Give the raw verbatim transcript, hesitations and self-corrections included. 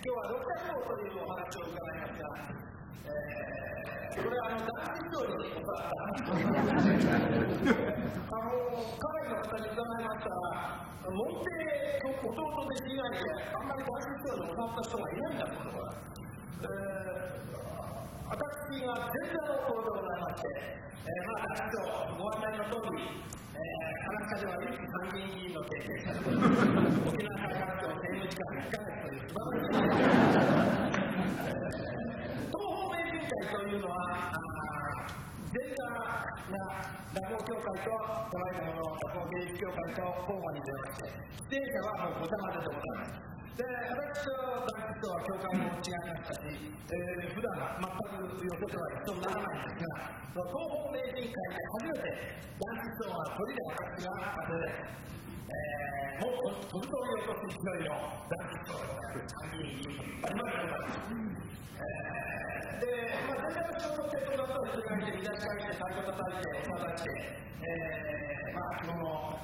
今日はろっぴゃくごうというお話を伺いますが、えー、これはあの男子長に教わったあの彼の方に伺いましたら、門弟弟弟子以外であんまり男子長に教わった人がいないんだということが、えー私が前座の頃でございまして、えー、まあ、男子長ご案内の通り、えー、話し家では一期参議院議員の経験者、沖縄大学長政務次官いっかげつという素晴らしい、えー、東方名人会というのは、前座が落語協会とこの間の落語芸術協会と交互に出まして、出演者はもうごちゃ混ぜでございます。で、私と男子とは教会も違いましたし、えー、普段全く寄せては一緒にならないんですが、その東方名人会で初めて男子とは鳥で私が風で、えー、もっと飛ぶ鳥を落とす勢いの男子と参議院議員ありました。えー、で、まあ、全体の仕事っていうことだと、一緒にいらっしゃいて、太鼓叩いて、おたたいて、えー、まあ、着物を